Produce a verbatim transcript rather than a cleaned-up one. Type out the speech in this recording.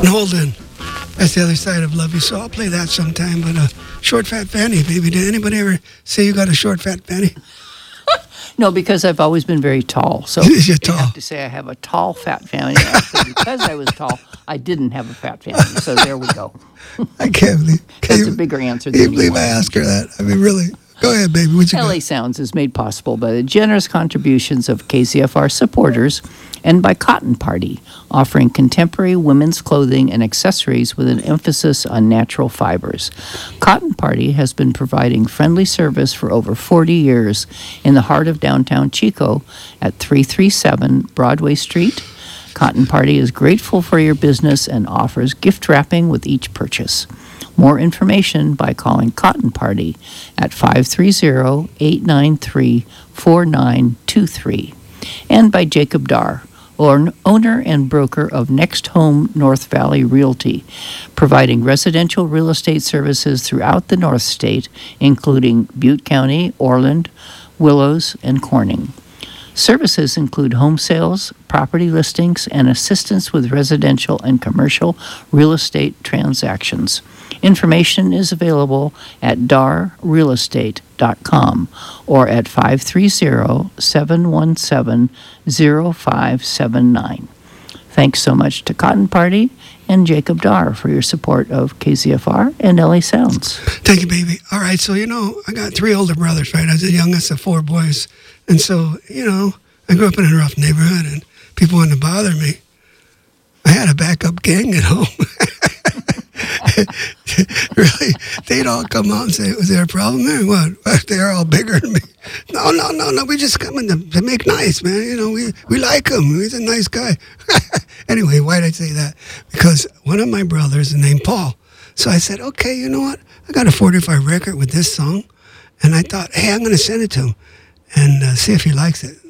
Holden. That's the other side of Love You. So I'll play that sometime. But uh, Short Fat Fanny, baby. Did anybody ever say you got a short fat fanny? No, because I've always been very tall. So You're I tall. have to say I have a tall, fat family. Actually, because I was tall, I didn't have a fat family. So there we go. I can't believe. Can That's you, a bigger answer Can you than you believe I want. asked her that? I mean, really. Go ahead, baby. What you L A got? Sounds is made possible by the generous contributions of K C F R supporters and by Cotton Party, offering contemporary women's clothing and accessories with an emphasis on natural fibers. Cotton Party has been providing friendly service for over forty years in the heart of downtown Chico at three thirty-seven Broadway Street. Cotton Party is grateful for your business and offers gift wrapping with each purchase. More information by calling Cotton Party at five three zero, eight nine three, four nine two three. And by Jacob Dar, or owner and broker of Next Home North Valley Realty, providing residential real estate services throughout the North State, including Butte County, Orland, Willows, and Corning. Services include home sales, property listings, and assistance with residential and commercial real estate transactions. Information is available at dar real estate dot com or at five three zero, seven one seven, zero five seven nine. Thanks so much to Cotton Party and Jacob Dar for your support of K C F R and L A Sounds. Thank you, baby. All right, so, you know, I got three older brothers, right? I was the youngest of four boys. And so, you know, I grew up in a rough neighborhood, and people wanted to bother me. I had a backup gang at home. Really, they'd all come out and say, was there a problem there? What? They're all bigger than me. No, no, no, no. We just come in to, to make nice, man. You know, we, we like him. He's a nice guy. Anyway, why did I say that? Because one of my brothers is named Paul. So I said, okay, you know what? I got a forty-five record with this song. And I thought, hey, I'm going to send it to him and uh, see if he likes it.